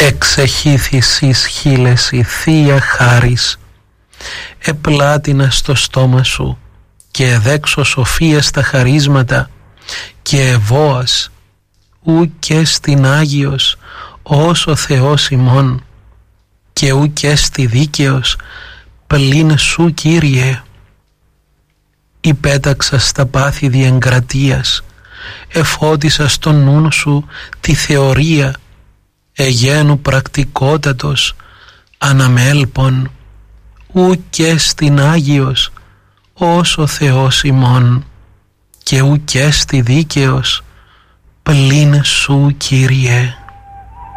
εξεχήθης εις χείλες η Θεία Χάρις, επλάτινα στο στόμα σου και εδέξω σοφία στα χαρίσματα και ευώας ου και στην Άγιος ως ο Θεός ημών και ου και στη δίκαιος πλην σου Κύριε. Υπέταξα στα πάθη διεγκρατείας, εφώτισα στο νου σου τη θεωρία, εγένου πρακτικότατος αναμέλπων ου και στην Άγιος ως ο Θεός ημών και ου και στη δίκαιος πλην σου Κύριε.